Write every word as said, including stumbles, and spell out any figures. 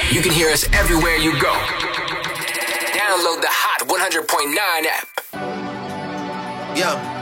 You can hear us everywhere you go. Download the Hot one hundred point nine app. Yeah.